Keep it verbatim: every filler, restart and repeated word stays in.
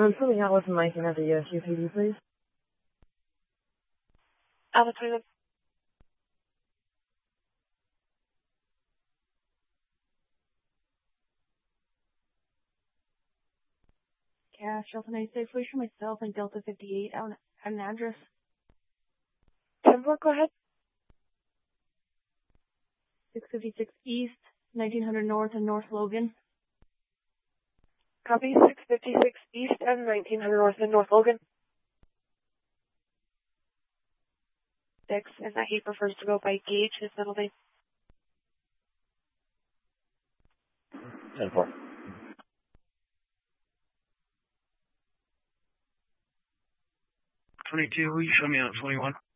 I'm filling out with Mike and at the uh, Q P D, please. Alpha twenty-one. Cash, Delta ninety-six, please for myself and Delta fifty-eight out at an address. ten four, go ahead. six fifty-six East, nineteen hundred North and North Logan. Copy, six fifty-six East and nineteen hundred North and North Logan. Six, and that he prefers to go by Gage, his middle name. ten four. twenty-two, will you show me out twenty-one?